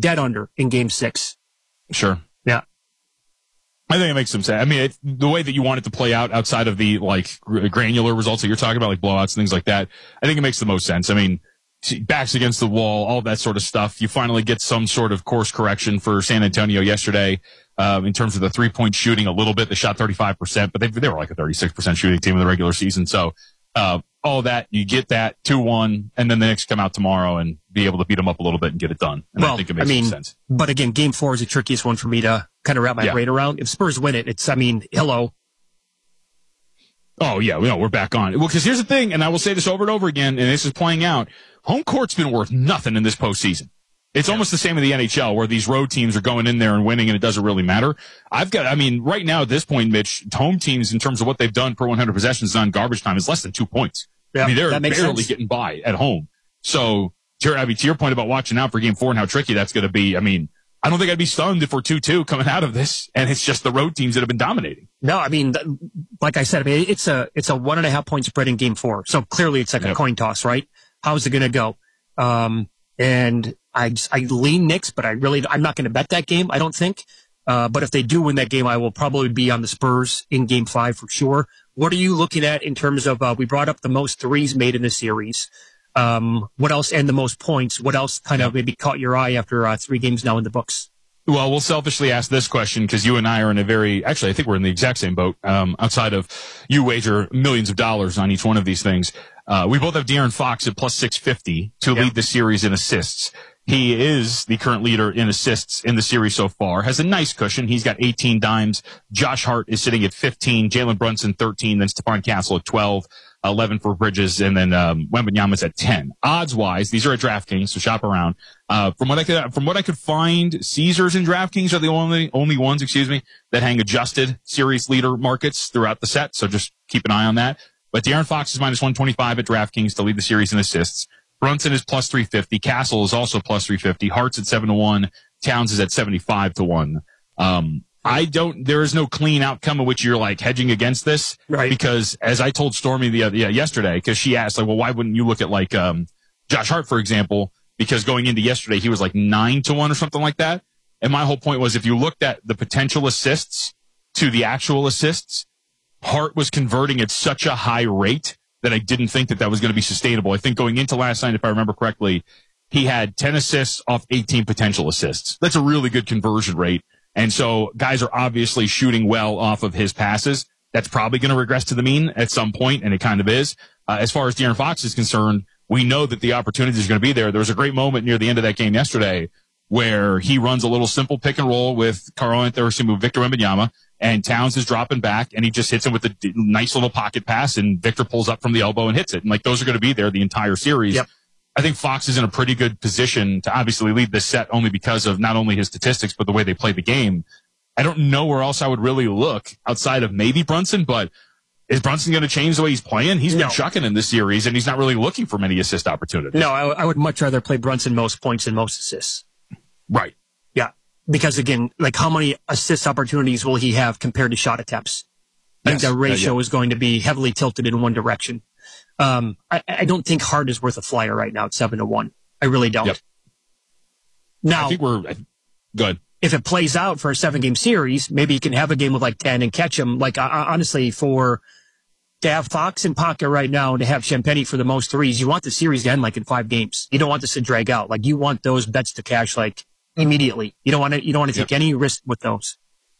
dead under in Game 6. Sure. Yeah. I think it makes some sense. I mean, the way that you want it to play out outside of the like granular results that you're talking about, like blowouts and things like that, I think it makes the most sense. I mean, backs against the wall, all that sort of stuff. You finally get some sort of course correction for San Antonio yesterday in terms of the 3-point shooting a little bit. They shot 35%, but they were like a 36% shooting team in the regular season. So all that, you get that 2-1, and then the Knicks come out tomorrow and be able to beat them up a little bit and get it done. And I think it makes some sense. But again, Game 4 is the trickiest one for me to kind of wrap my brain around. If Spurs win it, hello. Oh, yeah, we're back on. Well, because here's the thing, and I will say this over and over again, and this is playing out. Home court's been worth nothing in this postseason. It's almost the same in the NHL, where these road teams are going in there and winning, and it doesn't really matter. Right now at this point, Mitch, home teams, in terms of what they've done per 100 possessions on garbage time, is less than 2 points. Yeah, I mean, they're barely getting by at home. So, to your point about watching out for Game 4 and how tricky that's going to be, I mean, I don't think I'd be stunned if we're 2-2 coming out of this, and it's just the road teams that have been dominating. No, I mean, like I said, it's a 1.5 point spread in Game 4. So clearly it's like a coin toss, right? How's it going to go? And I lean Knicks, but I'm not going to bet that game, I don't think. But if they do win that game, I will probably be on the Spurs in Game 5 for sure. What are you looking at in terms of, we brought up the most threes made in the series. What else, and the most points? What else kind of maybe caught your eye after 3 games now in the books? Well, we'll selfishly ask this question because you and I are in I think we're in the exact same boat. Outside of you wager millions of dollars on each one of these things. We both have De'Aaron Fox at plus 650 to lead the series in assists. He is the current leader in assists in the series so far. Has a nice cushion. He's got 18 dimes. Josh Hart is sitting at 15. Jalen Brunson 13. Then Stephon Castle at 12. 11 for Bridges, and then Wembanyama's at 10. Odds-wise, these are at DraftKings, so shop around. From what I could find, Caesars and DraftKings are the only ones, that hang adjusted series leader markets throughout the set, so just keep an eye on that. But De'Aaron Fox is minus 125 at DraftKings to lead the series in assists. Brunson is plus 350. Castle is also plus 350. Hart's at 7-1. Towns is at 75-1. There is no clean outcome of which you're like hedging against this. Right. Because as I told Stormy yesterday, because she asked, like, well, why wouldn't you look at like, Josh Hart, for example, because going into yesterday, he was like 9-1 or something like that. And my whole point was if you looked at the potential assists to the actual assists, Hart was converting at such a high rate that I didn't think that was going to be sustainable. I think going into last night, if I remember correctly, he had 10 assists off 18 potential assists. That's a really good conversion rate. And so guys are obviously shooting well off of his passes. That's probably going to regress to the mean at some point, and it kind of is. As far as De'Aaron Fox is concerned, we know that the opportunity is going to be there. There was a great moment near the end of that game yesterday where he runs a little simple pick and roll with Victor Wembanyama, and Towns is dropping back, and he just hits him with a nice little pocket pass, and Victor pulls up from the elbow and hits it. And like those are going to be there the entire series. Yep. I think Fox is in a pretty good position to obviously lead this set only because of not only his statistics, but the way they play the game. I don't know where else I would really look outside of maybe Brunson, but is Brunson going to change the way he's playing? He's been chucking in this series, and he's not really looking for many assist opportunities. No, I would much rather play Brunson most points and most assists. Right. Yeah. Because again, like how many assist opportunities will he have compared to shot attempts? I think the ratio is going to be heavily tilted in one direction. I don't think Hart is worth a flyer right now at 7-1. I really don't. Yep. Now, I think we're good. If it plays out for a 7-game series, maybe you can have a game with like 10 and catch him. Like, honestly, to have Fox in pocket right now and to have Champagnie for the most threes, you want the series to end like in 5 games. You don't want this to drag out. Like, you want those bets to cash like immediately. You don't want to take any risk with those.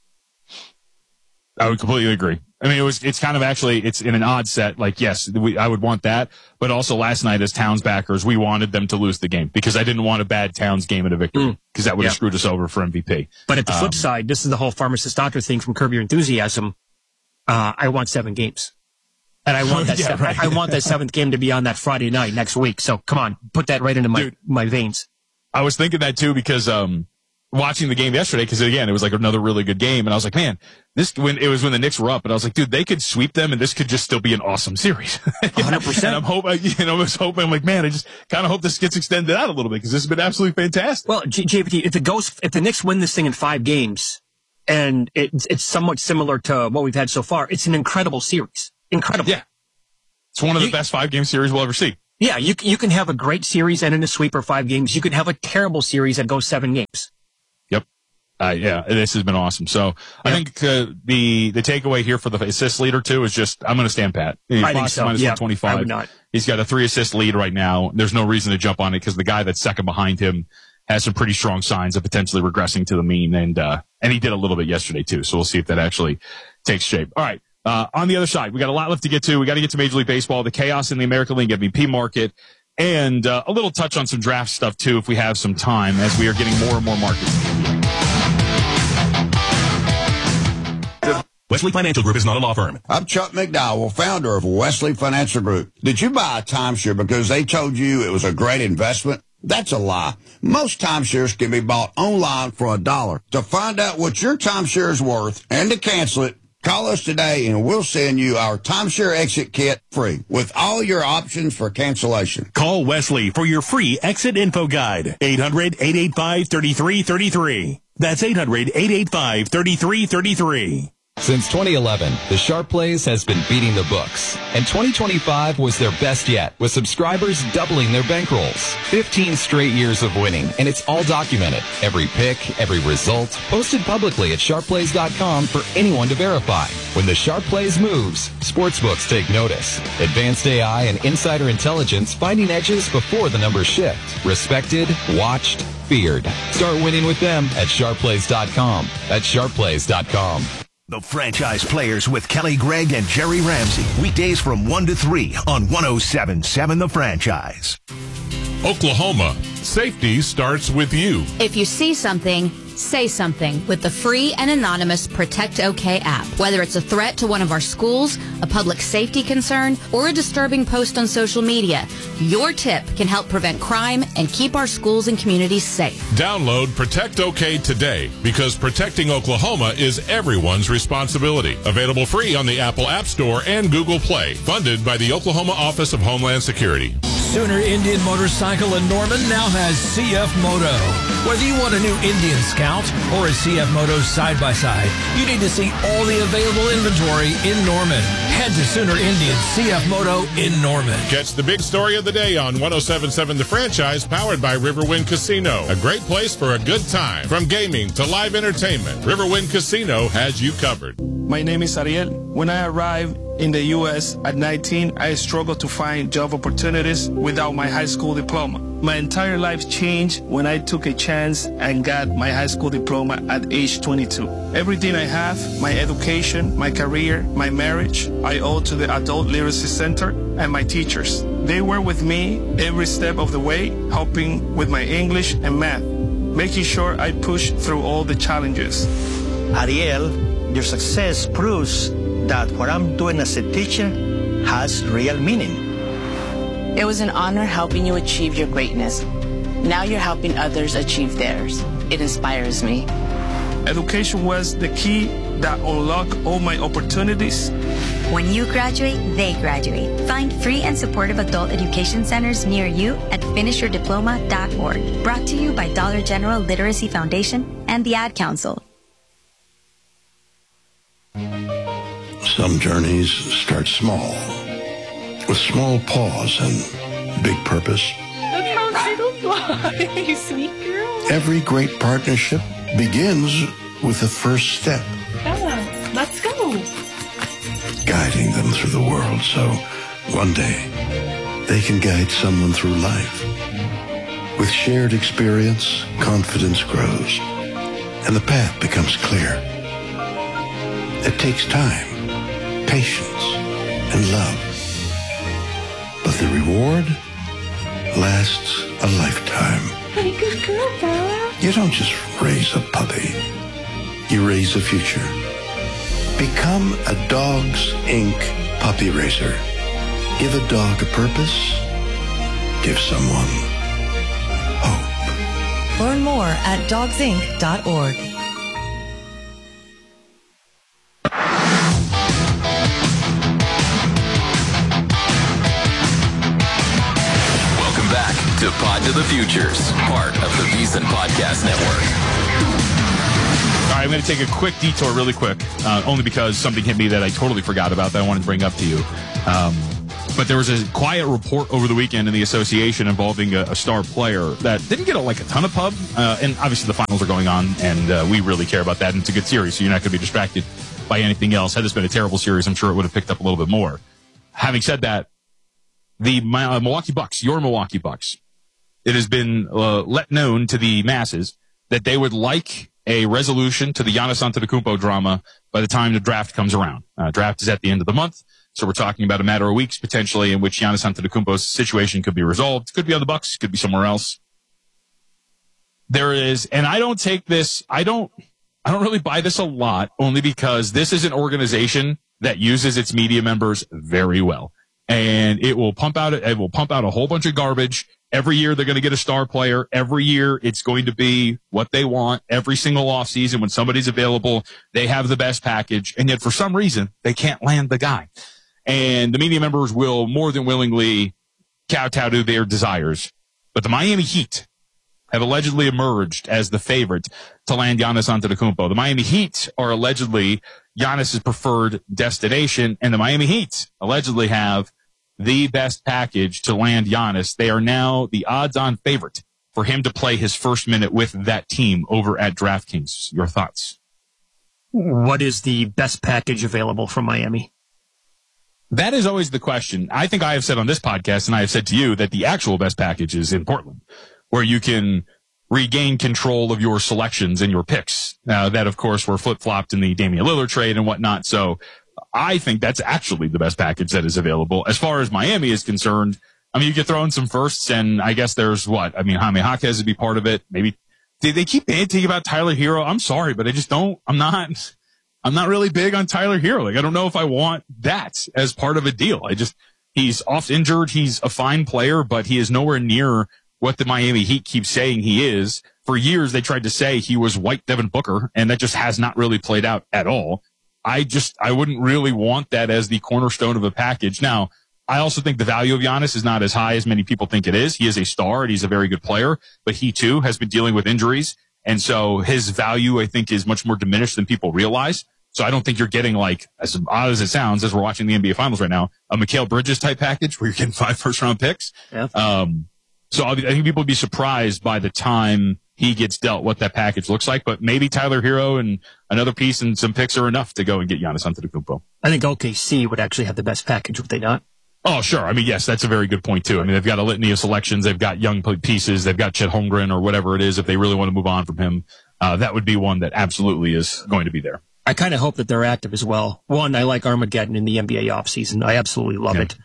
I would completely agree. I mean, it's kind of it's in an odd set. Like, yes, I would want that. But also last night as Towns backers, we wanted them to lose the game because I didn't want a bad Towns game at a victory because that would have screwed us over for MVP. But at the flip side, this is the whole Pharmacist Doctor thing from Curb Your Enthusiasm. I want 7 games. And I want that I want that 7th game to be on that Friday night next week. So come on, put that right into my veins. I was thinking that too because, watching the game yesterday, because again, it was like another really good game, and I was like, man, when the Knicks were up, and I was like, dude, they could sweep them, and this could just still be an awesome series. 100%. And I'm like, man, I just kind of hope this gets extended out a little bit because this has been absolutely fantastic. Well, JPT, if the Knicks win this thing in 5 games, and it's somewhat similar to what we've had so far, it's an incredible series. Incredible. Yeah, it's one of the best 5-game series we'll ever see. Yeah, you can have a great series and in a sweep or 5 games. You can have a terrible series that goes 7 games. Yep. Yeah, this has been awesome. So I think the takeaway here for the assist leader too is just I'm going to stand pat. I think so. Minus 125. I would not. He's got a 3 assist lead right now. There's no reason to jump on it because the guy that's second behind him has some pretty strong signs of potentially regressing to the mean, and he did a little bit yesterday too. So we'll see if that actually takes shape. All right. On the other side, we got a lot left to get to. We got to get to Major League Baseball, the chaos in the American League MVP market, and a little touch on some draft stuff too, if we have some time, as we are getting more and more markets. Wesley Financial Group is not a law firm. I'm Chuck McDowell, founder of Wesley Financial Group. Did you buy a timeshare because they told you it was a great investment? That's a lie. Most timeshares can be bought online for $1. To find out what your timeshare is worth and to cancel it, call us today and we'll send you our timeshare exit kit free with all your options for cancellation. Call Wesley for your free exit info guide. 800-885-3333. That's 800-885-3333. Since 2011, the Sharp Plays has been beating the books, and 2025 was their best yet, with subscribers doubling their bankrolls. 15 straight years of winning, and it's all documented. Every pick, every result, posted publicly at sharpplays.com for anyone to verify. When the Sharp Plays moves, sportsbooks take notice. Advanced AI and insider intelligence finding edges before the numbers shift. Respected, watched, feared. Start winning with them at sharpplays.com. That's sharpplays.com. The Franchise Players with Kelly Gregg and Jerry Ramsey. Weekdays from 1 to 3 on 107.7 The Franchise. Oklahoma. Safety starts with you. If you see something, say something with the free and anonymous Protect OK app. Whether it's a threat to one of our schools, a public safety concern, or a disturbing post on social media, your tip can help prevent crime and keep our schools and communities safe. Download Protect OK today because protecting Oklahoma is everyone's responsibility. Available free on the Apple App Store and Google Play. Funded by the Oklahoma Office of Homeland Security. Sooner Indian Motorcycle in Norman now has CF Moto. Whether you want a new Indian Scout or a CF Moto side-by-side, you need to see all the available inventory in Norman. Head to Sooner Indian CF Moto in Norman. Catch the big story of the day on 107.7 The Franchise, powered by Riverwind Casino. A great place for a good time. From gaming to live entertainment, Riverwind Casino has you covered. My name is Ariel. When I arrived in the U.S. at 19, I struggled to find job opportunities without my high school diploma. My entire life changed when I took a chance and got my high school diploma at age 22. Everything I have, my education, my career, my marriage, I owe to the Adult Literacy Center and my teachers. They were with me every step of the way, helping with my English and math, making sure I push through all the challenges. Ariel, your success proves that what I'm doing as a teacher has real meaning. It was an honor helping you achieve your greatness. Now you're helping others achieve theirs. It inspires me. Education was the key that unlocked all my opportunities. When you graduate, they graduate. Find free and supportive adult education centers near you at finishyourdiploma.org. Brought to you by Dollar General Literacy Foundation and the Ad Council. Some journeys start small, with small pause and big purpose. That's how I fly, you sweet girl. Every great partnership begins with the first step. Bella, let's go. Guiding them through the world so one day they can guide someone through life. With shared experience, confidence grows, and the path becomes clear. It takes time, patience, and love. But the reward lasts a lifetime. Hey, good girl, Bella. You don't just raise a puppy. You raise a future. Become a Dogs Inc. puppy raiser. Give a dog a purpose. Give someone hope. Learn more at dogsinc.org. To Pod to the Futures, part of the VSiN Podcast Network. All right, I'm going to take a quick detour really quick, only because something hit me that I totally forgot about that I wanted to bring up to you. But there was a quiet report over the weekend in the association involving a star player that didn't get a ton of pub. And obviously the finals are going on, and we really care about that. And it's a good series, so you're not going to be distracted by anything else. Had this been a terrible series, I'm sure it would have picked up a little bit more. Having said that, the Milwaukee Bucks, your Milwaukee Bucks, it has been let known to the masses that they would like a resolution to the Giannis Antetokounmpo drama by the time the draft comes around. Draft is at the end of the month. So we're talking about a matter of weeks potentially in which Giannis Antetokounmpo's situation could be resolved. Could be on the Bucks, could be somewhere else. There is, and I don't take this, I don't really buy this a lot, only because this is an organization that uses its media members very well. And it will pump out a whole bunch of garbage. Every year they're going to get a star player. Every year it's going to be what they want. Every single offseason when somebody's available, they have the best package. And yet for some reason, they can't land the guy. And the media members will more than willingly kowtow to their desires. But the Miami Heat have allegedly emerged as the favorite to land Giannis Antetokounmpo. The Miami Heat are allegedly Giannis's preferred destination, and the Miami Heat allegedly have the best package to land Giannis. They are now the odds-on favorite for him to play his first minute with that team over at DraftKings. Your thoughts? What is the best package available from Miami? That is always the question. I think I have said on this podcast, and I have said to you, that the actual best package is in Portland, where you can regain control of your selections and your picks. Now, that, of course, were flip-flopped in the Damian Lillard trade and whatnot. So I think that's actually the best package that is available. As far as Miami is concerned, I mean, you could throw in some firsts, and I guess there's Jaime Jaquez would be part of it. Maybe they keep banting about Tyler Hero. I'm sorry, but I just don't. I'm not really big on Tyler Hero. Like, I don't know if I want that as part of a deal. He's oft injured. He's a fine player, but he is nowhere near what the Miami Heat keeps saying he is. For years, they tried to say he was white Devin Booker, and that just has not really played out at all. I wouldn't really want that as the cornerstone of a package. Now, I also think the value of Giannis is not as high as many people think it is. He is a star and he's a very good player, but he too has been dealing with injuries. And so his value, I think, is much more diminished than people realize. So I don't think you're getting, like, as odd as it sounds, as we're watching the NBA Finals right now, a Mikal Bridges type package where you're getting 5 first-round picks. Yeah. So I think people would be surprised by the time he gets dealt what that package looks like. But maybe Tyler Hero and another piece and some picks are enough to go and get Giannis Antetokounmpo. I think OKC would actually have the best package, would they not? Oh, sure. I mean, yes, that's a very good point, too. I mean, they've got a litany of selections. They've got young pieces. They've got Chet Holmgren or whatever it is. If they really want to move on from him, that would be one that absolutely is going to be there. I kind of hope that they're active as well. One, I like Armageddon in the NBA offseason. I absolutely love it.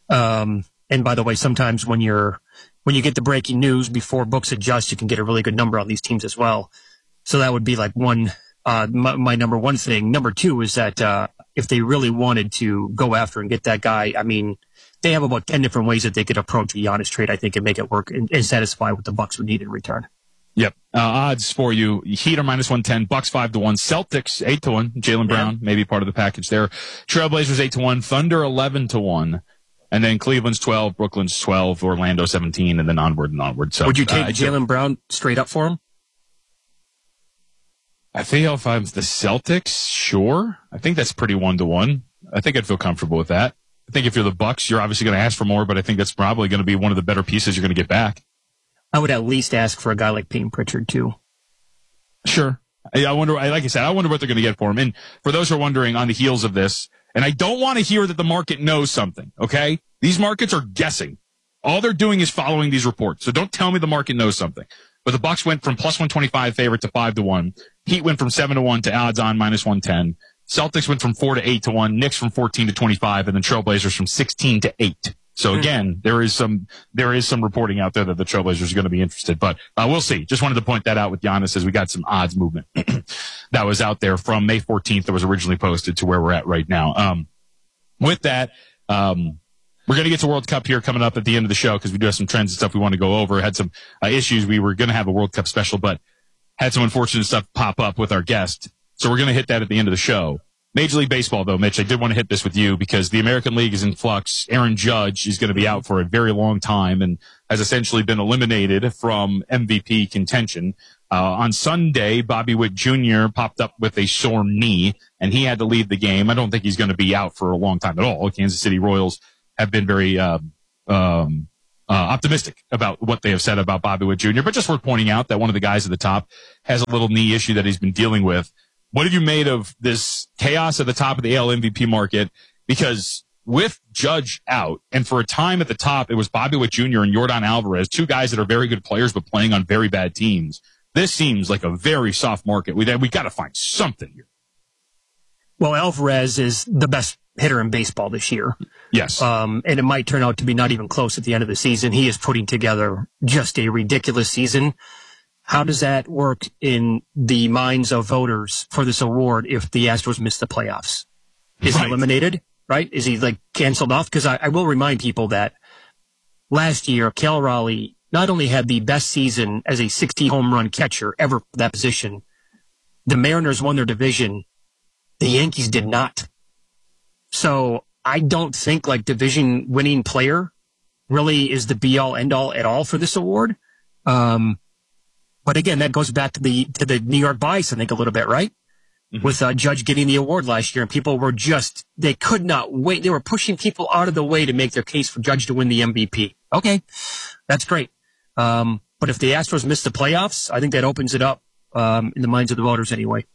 And by the way, sometimes when you get the breaking news before books adjust, you can get a really good number on these teams as well. So that would be like one, my number one thing. Number two is that, if they really wanted to go after and get that guy, I mean, they have about 10 different ways that they could approach a Giannis trade, I think, and make it work and satisfy what the Bucks would need in return. Yep. Odds for you. Heat are -110, Bucks 5-1, Celtics 8-1, Jaylen Brown, maybe part of the package there. Trailblazers 8-1, Thunder 11-1, and then Cleveland's 12, Brooklyn's 12, Orlando 17, and then onward and onward. So would you take Jaylen Brown straight up for him? I think if I'm the Celtics, sure. I think that's pretty 1-1. I think I'd feel comfortable with that. I think if you're the Bucks, you're obviously going to ask for more, but I think that's probably going to be one of the better pieces you're going to get back. I would at least ask for a guy like Payton Pritchard too. Sure. I wonder, like I said, I wonder what they're going to get for him. And for those who are wondering on the heels of this, and I don't want to hear that the market knows something, okay? These markets are guessing. All they're doing is following these reports. So don't tell me the market knows something. But the Bucks went from +125 favorite to 5-1. Heat went from 7-1 to odds on -110. Celtics went from 4 to 8-1. Knicks from 14 to 25, and then Trailblazers from 16 to 8. So again, there is some reporting out there that the Trailblazers are going to be interested, but we'll see. Just wanted to point that out with Giannis as we got some odds movement that was out there from May 14th that was originally posted to where we're at right now. With that, we're going to get to World Cup here coming up at the end of the show because we do have some trends and stuff we want to go over. Had some issues. We were going to have a World Cup special, but had some unfortunate stuff pop up with our guest. So we're going to hit that at the end of the show. Major League Baseball, though, Mitch, I did want to hit this with you because the American League is in flux. Aaron Judge is going to be out for a very long time and has essentially been eliminated from MVP contention. On Sunday, Bobby Witt Jr. popped up with a sore knee, and he had to leave the game. I don't think he's going to be out for a long time at all. Kansas City Royals have been very optimistic about what they have said about Bobby Witt Jr. But just worth pointing out that one of the guys at the top has a little knee issue that he's been dealing with. What have you made of this chaos at the top of the AL MVP market? Because with Judge out, and for a time at the top, it was Bobby Witt Jr. and Yordan Alvarez, two guys that are very good players but playing on very bad teams. This seems like a very soft market. We got to find something here. Well, Alvarez is the best hitter in baseball this year. Yes. And it might turn out to be not even close at the end of the season. He is putting together just a ridiculous season. How does that work in the minds of voters for this award if the Astros miss the playoffs? Is he eliminated, right? Is he like canceled off? Because I will remind people that last year, Cal Raleigh not only had the best season as a 60 home run catcher ever for that position, the Mariners won their division. The Yankees did not. So I don't think like division winning player really is the be all end all at all for this award. But again, that goes back to the New York bias, I think, a little bit, right? Mm-hmm. With Judge getting the award last year, and people were they could not wait. They were pushing people out of the way to make their case for Judge to win the MVP. Okay, that's great. But if the Astros miss the playoffs, I think that opens it up in the minds of the voters anyway.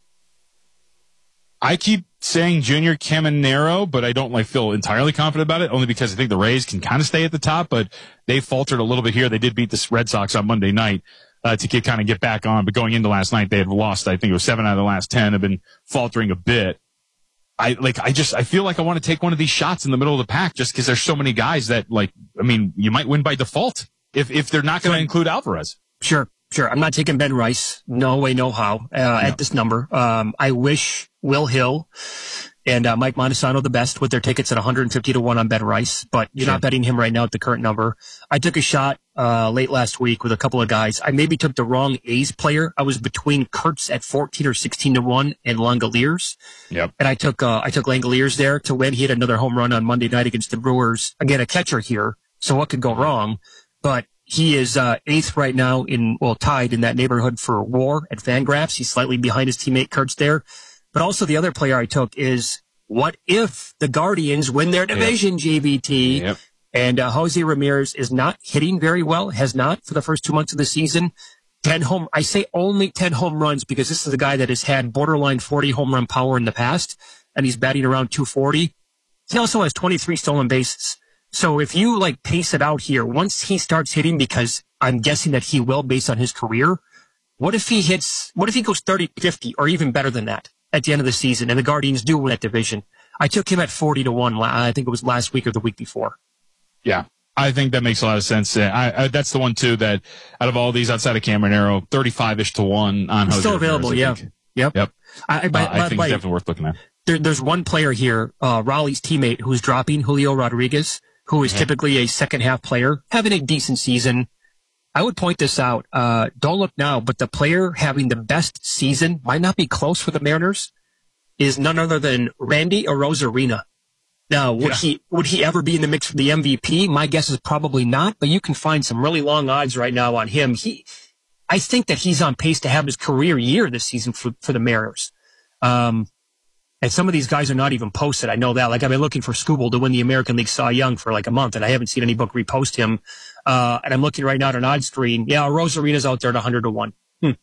I keep saying Junior Caminero, but I don't feel entirely confident about it, only because I think the Rays can kind of stay at the top, but they faltered a little bit here. They did beat the Red Sox on Monday night to get back on, but going into last night, they had lost, I think it was 7 out of the last 10, have been faltering a bit. I feel like I want to take one of these shots in the middle of the pack just because there's so many guys that you might win by default if they're not going to include Alvarez. Sure. I'm not taking Ben Rice. No way, no how, at this number. I wish Will Hill and Mike Montesano the best with their tickets at 150-1 on Ben Rice, but you're not betting him right now at the current number. I took a shot late last week with a couple of guys. I maybe took the wrong A's player. I was between Kurtz at 14 or 16-1 and Langoliers. Yep. And I took Langoliers there to win. He had another home run on Monday night against the Brewers. Again, a catcher here, so what could go wrong? But he is 8th right now tied in that neighborhood for WAR at Fangraphs. He's slightly behind his teammate Kurtz there. But also the other player I took is, what if the Guardians win their division, JVT? Yep. And Jose Ramirez is not hitting very well, has not for the first 2 months of the season. I say only 10 home runs because this is a guy that has had borderline 40 home run power in the past, and he's batting around 240. He also has 23 stolen bases. So if you pace it out here, once he starts hitting, because I'm guessing that he will based on his career, what if he goes 30-50 or even better than that at the end of the season and the Guardians do win that division? I took him at 40-1. I think it was last week or the week before. Yeah. I think that makes a lot of sense. That's the one too that out of all these outside of Caminero, 35-ish to 1 on Jose. Still available. Yeah. Yep. I think it's definitely worth looking at. There's one player here, Raleigh's teammate, who's dropping, Julio Rodriguez, who is typically a second half player, having a decent season. I would point this out. Don't look now, but the player having the best season, might not be close for the Mariners, is none other than Randy Arozarena. Now, would he ever be in the mix for the MVP? My guess is probably not, but you can find some really long odds right now on him. I think that he's on pace to have his career year this season for the Mariners. And some of these guys are not even posted. I know that. I've been looking for Skubal to win the American League Cy Young for a month, and I haven't seen any book repost him. And I'm looking right now at an odd screen. Yeah, Rosarena's out there at 100-1.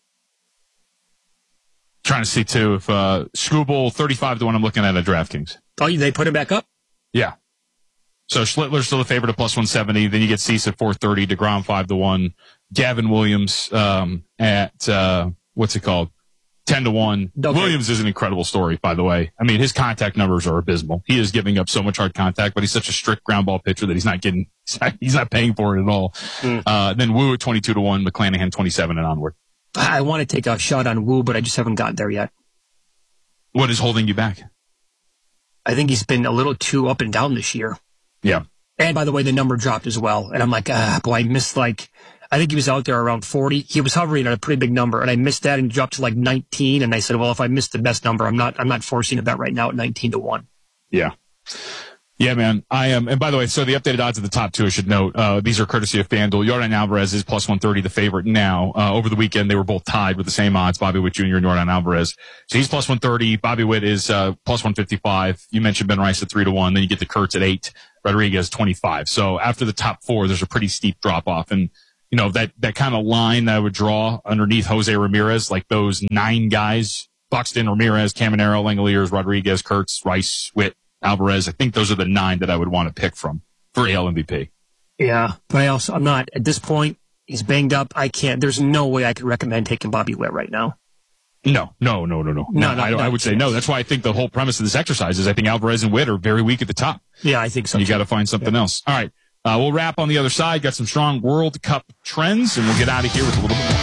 Trying to see too if Skubal 35-1. I'm looking at DraftKings. Oh, they put him back up? Yeah. So Schlittler's still a favorite at +170. Then you get Cease at 430, DeGrom 5-1, Gavin Williams at what's it called? 10-1. Okay. Williams is an incredible story, by the way. I mean, his contact numbers are abysmal. He is giving up so much hard contact, but he's such a strict ground ball pitcher that he's not paying for it at all. Then Wu at 22-1, McClanahan 27 and onward. I want to take a shot on Wu, but I just haven't gotten there yet. What is holding you back? I think he's been a little too up and down this year. Yeah. And by the way, the number dropped as well. And I'm I missed I think he was out there around 40. He was hovering at a pretty big number, and I missed that and dropped to 19. And I said, well, if I missed the best number, I'm not forcing a bet right now at 19-1. Yeah. Yeah, man. I am. And by the way, so the updated odds of the top two, I should note, these are courtesy of FanDuel. Yordan Alvarez is plus 130, the favorite now. Over the weekend, they were both tied with the same odds, Bobby Witt Jr. and Yordan Alvarez. So he's plus 130. Bobby Witt is plus 155. You mentioned Ben Rice at 3-1. Then you get the Kurtz at 8. Rodriguez 25. So after the top four, there's a pretty steep drop off. And, that kind of line that I would draw underneath Jose Ramirez, like those 9 guys, Buxton, Ramirez, Caminero, Langeliers, Rodriguez, Kurtz, Rice, Witt, Alvarez. I think those are the 9 that I would want to pick from for AL MVP. Yeah, but I'm not at this point. He's banged up. I can't. There's no way I could recommend taking Bobby Witt right now. No. I would say no. That's why I think the whole premise of this exercise is I think Alvarez and Witt are very weak at the top. Yeah, I think so. You got to find something else. All right. We'll wrap on the other side. Got some strong World Cup trends, and we'll get out of here with a little bit more.